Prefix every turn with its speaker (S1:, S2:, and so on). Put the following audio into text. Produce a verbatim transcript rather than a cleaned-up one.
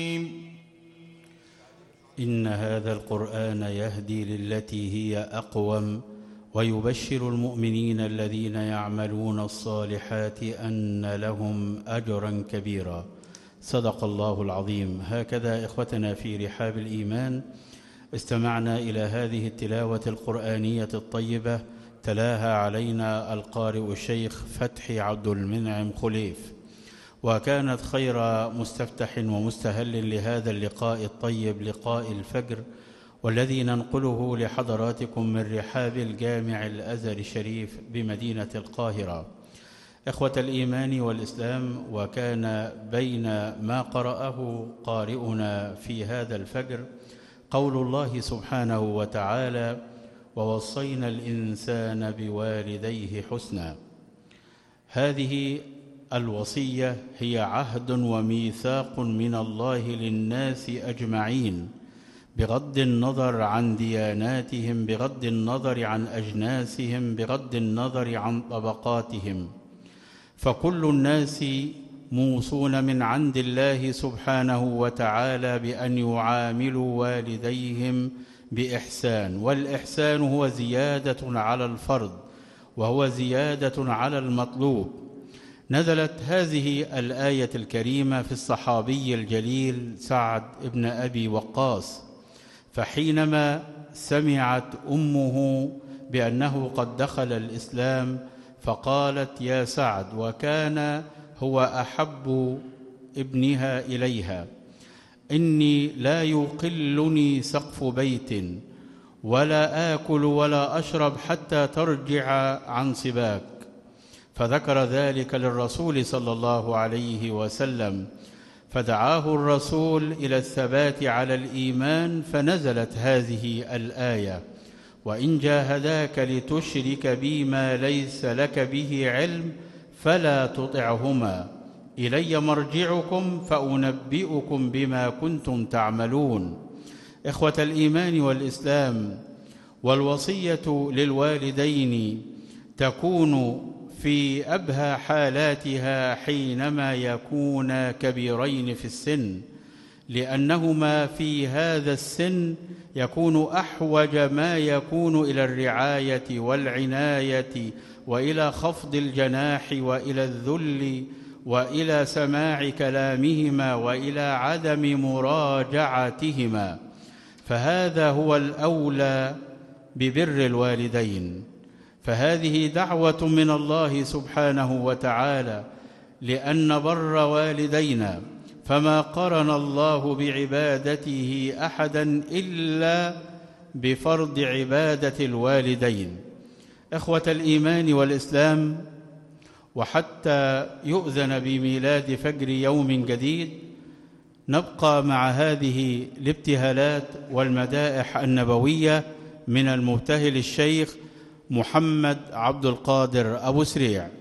S1: إن هذا القرآن يهدي للتي هي أقوم ويبشر المؤمنين الذين يعملون الصالحات أن لهم أجرا كبيرا. صدق الله العظيم. هكذا إخوتنا في رحاب الإيمان استمعنا إلى هذه التلاوة القرآنية الطيبة تلاها علينا القارئ الشيخ فتحي عبد المنعم خليف، وكانت خير مستفتح ومستهل لهذا اللقاء الطيب، لقاء الفجر، والذي ننقله لحضراتكم من رحاب الجامع الأزهر الشريف بمدينة القاهرة. إخوة الإيمان والإسلام، وكان بين ما قرأه قارئنا في هذا الفجر قول الله سبحانه وتعالى: ووصينا الإنسان بوالديه حسنا. هذه الوصية هي عهد وميثاق من الله للناس أجمعين، بغض النظر عن دياناتهم، بغض النظر عن أجناسهم، بغض النظر عن طبقاتهم، فكل الناس موصون من عند الله سبحانه وتعالى بأن يعاملوا والديهم بإحسان، والإحسان هو زيادة على الفرض وهو زيادة على المطلوب. نزلت هذه الآية الكريمة في الصحابي الجليل سعد بن أبي وقاص، فحينما سمعت أمه بأنه قد دخل الإسلام فقالت: يا سعد، وكان هو أحب ابنها إليها: إني لا يقلني سقف بيت ولا آكل ولا أشرب حتى ترجع عن صباك. فذكر ذلك للرسول صلى الله عليه وسلم، فدعاه الرسول إلى الثبات على الإيمان، فنزلت هذه الآية: وإن جاهداك لتشرك بي ما ليس لك به علم فلا تطعهما، إلي مرجعكم فأنبئكم بما كنتم تعملون. إخوة الإيمان والإسلام، والوصية للوالدين تكون في أبهى حالاتها حينما يكون كبيرين في السن، لأنهما في هذا السن يكون أحوج ما يكون إلى الرعاية والعناية وإلى خفض الجناح وإلى الذل وإلى سماع كلامهما وإلى عدم مراجعتهما، فهذا هو الأولى ببر الوالدين. فهذه دعوة من الله سبحانه وتعالى، لأن بر والدينا فما قرن الله بعبادته أحدا إلا بفرض عبادة الوالدين. إخوة الإيمان والإسلام، وحتى يؤذن بميلاد فجر يوم جديد نبقى مع هذه الابتهالات والمدائح النبوية من المبتهل الشيخ محمد عبد القادر أبو سريع.